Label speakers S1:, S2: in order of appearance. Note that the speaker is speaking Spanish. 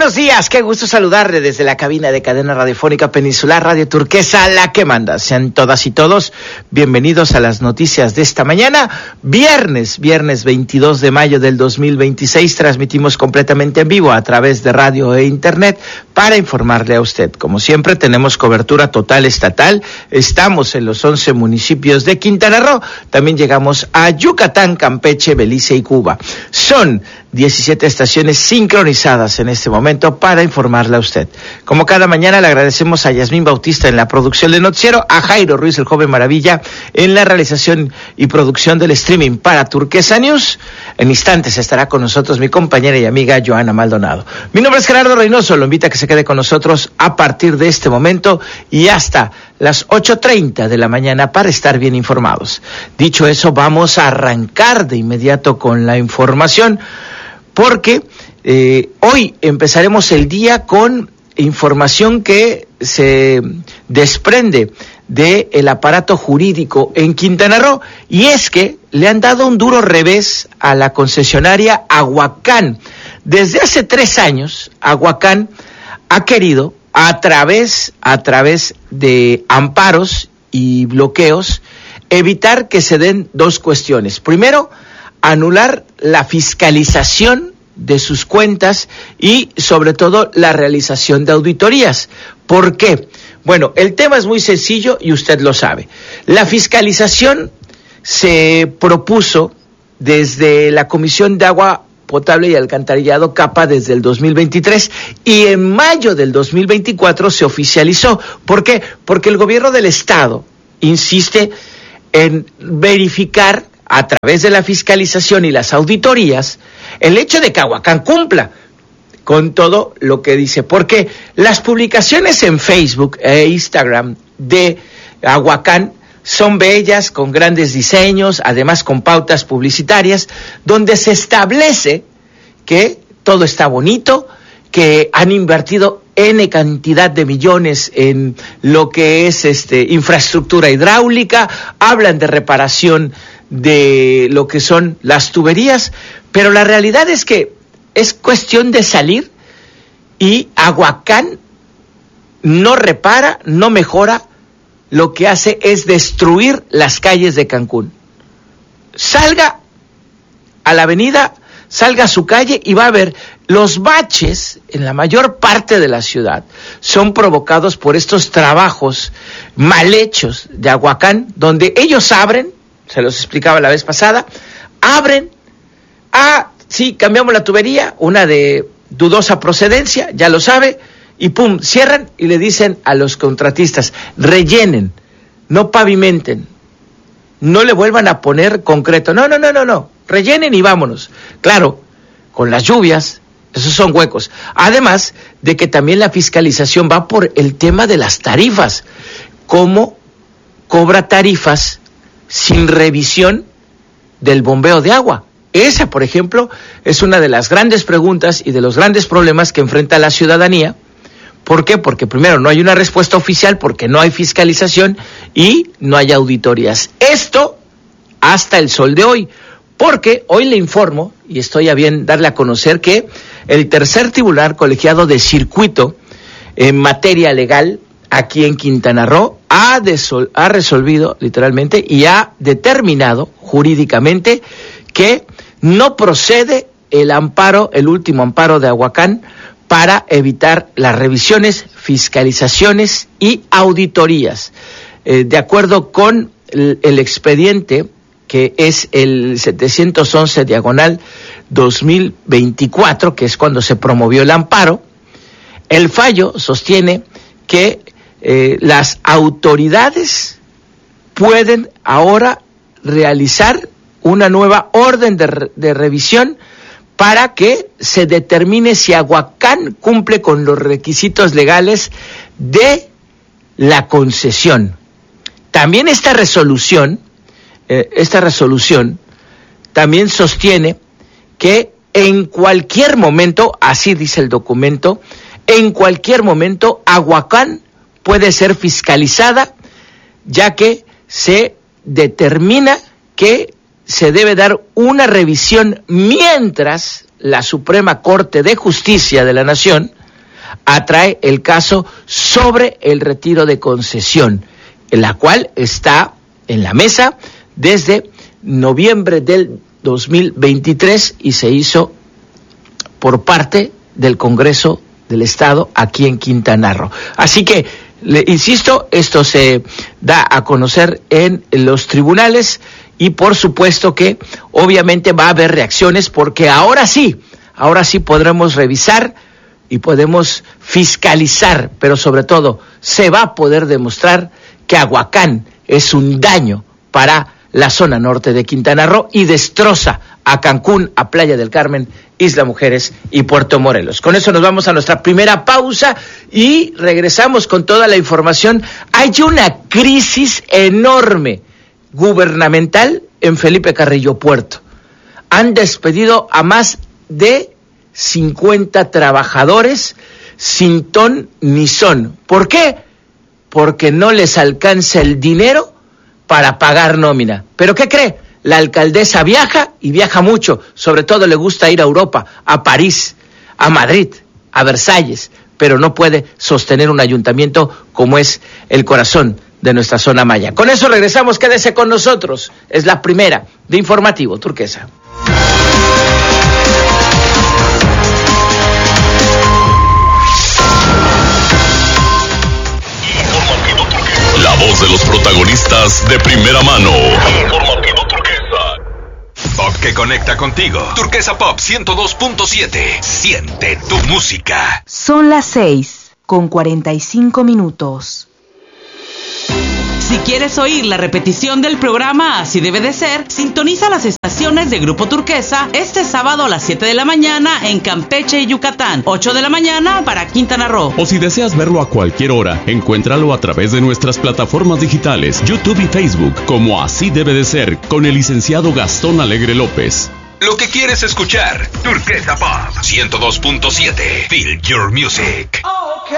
S1: buenos días, qué gusto saludarle desde la cabina de Cadena Radiofónica Peninsular Radio Turquesa, la que manda. Sean todas y todos bienvenidos a las noticias de esta mañana, viernes 22 de mayo del 2026, transmitimos completamente en vivo a través de radio e internet para informarle a usted. Como siempre, tenemos cobertura total estatal, estamos en los 11 municipios de Quintana Roo, también llegamos a Yucatán, Campeche, Belice y Cuba. Son 17 estaciones sincronizadas en este momento para informarle a usted. Como cada mañana, le agradecemos a Yasmín Bautista en la producción del noticiero, a Jairo Ruiz, el joven maravilla, en la realización y producción del streaming para Turquesa News. En instantes estará con nosotros mi compañera y amiga Joana Maldonado. Mi nombre es Gerardo Reynoso, lo invito a que se quede con nosotros a partir de este momento y hasta las 8:30 de la mañana para estar bien informados. Dicho eso, vamos a arrancar de inmediato con la información, porque hoy empezaremos el día con información que se desprende del aparato jurídico en Quintana Roo, y es que le han dado un duro revés a la concesionaria Aguacán. Desde hace 3 años, Aguacán ha querido, a través de amparos y bloqueos, evitar que se den dos cuestiones. Primero, anular la fiscalización de sus cuentas y, sobre todo, la realización de auditorías. ¿Por qué? Bueno, el tema es muy sencillo y usted lo sabe. La fiscalización se propuso desde la Comisión de Agua Potable y Alcantarillado CAPA desde el 2023 y en mayo del 2024 se oficializó. ¿Por qué? Porque el gobierno del estado insiste en verificar a través de la fiscalización y las auditorías el hecho de que Aguacán cumpla con todo lo que dice, porque las publicaciones en Facebook e Instagram de Aguacán son bellas, con grandes diseños, además con pautas publicitarias, donde se establece que todo está bonito, que han invertido N cantidad de millones en lo que es infraestructura hidráulica, hablan de reparación de lo que son las tuberías, pero la realidad es que es cuestión de salir y Aguacán no repara, no mejora, lo que hace es destruir las calles de Cancún. Salga a la avenida, salga a su calle y va a ver los baches en la mayor parte de la ciudad son provocados por estos trabajos mal hechos de Aguacán, donde ellos abren, se los explicaba la vez pasada, abren, sí, cambiamos la tubería, una de dudosa procedencia, ya lo sabe, y pum, cierran y le dicen a los contratistas, rellenen, no pavimenten, no le vuelvan a poner concreto, no, rellenen y vámonos. Claro, con las lluvias, esos son huecos. Además de que también la fiscalización va por el tema de las tarifas, cómo cobra tarifas sin revisión del bombeo de agua. Esa, por ejemplo, es una de las grandes preguntas y de los grandes problemas que enfrenta la ciudadanía. ¿Por qué? Porque primero no hay una respuesta oficial, porque no hay fiscalización y no hay auditorías. Esto hasta el sol de hoy, porque hoy le informo, y estoy a bien darle a conocer, que el tercer tribunal colegiado de circuito en materia legal aquí en Quintana Roo ha resolvido literalmente y ha determinado jurídicamente que no procede el último amparo de Aguacán para evitar las revisiones, fiscalizaciones y auditorías. De acuerdo con el expediente, que es el 711/2024, que es cuando se promovió el amparo, el fallo sostiene que las autoridades pueden ahora realizar una nueva orden de revisión para que se determine si Aguacán cumple con los requisitos legales de la concesión. También esta resolución también sostiene que en cualquier momento, así dice el documento, en cualquier momento Aguacán puede ser fiscalizada, ya que se determina que se debe dar una revisión mientras la Suprema Corte de Justicia de la Nación atrae el caso sobre el retiro de concesión, en la cual está en la mesa desde noviembre del 2023 y se hizo por parte del Congreso del Estado aquí en Quintana Roo. Así que, le insisto, esto se da a conocer en los tribunales y por supuesto que obviamente va a haber reacciones porque ahora sí podremos revisar y podemos fiscalizar, pero sobre todo se va a poder demostrar que Aguacán es un daño para la zona norte de Quintana Roo y destroza a Cancún, a Playa del Carmen, Isla Mujeres y Puerto Morelos. Con eso nos vamos a nuestra primera pausa y regresamos con toda la información. Hay una crisis enorme gubernamental en Felipe Carrillo Puerto. Han despedido a más de 50 trabajadores sin ton ni son. ¿Por qué? Porque no les alcanza el dinero para pagar nómina. ¿Pero qué cree? La alcaldesa viaja y viaja mucho, sobre todo le gusta ir a Europa, a París, a Madrid, a Versalles, pero no puede sostener un ayuntamiento como es el corazón de nuestra zona maya. Con eso regresamos, quédese con nosotros, es la primera de Informativo Turquesa.
S2: La voz de los protagonistas de primera mano. Pop que conecta contigo. Turquesa Pop 102.7. Siente tu música.
S3: Son las 6:45.
S4: Si quieres oír la repetición del programa Así Debe de Ser, sintoniza las estaciones de Grupo Turquesa este sábado a las 7 de la mañana en Campeche y Yucatán, 8 de la mañana para Quintana Roo.
S5: O si deseas verlo a cualquier hora, encuéntralo a través de nuestras plataformas digitales, YouTube y Facebook, como Así Debe de Ser, con el licenciado Gastón Alegre López.
S2: Lo que quieres escuchar. Turquesa Pop 102.7. Feel your music.
S1: Ok,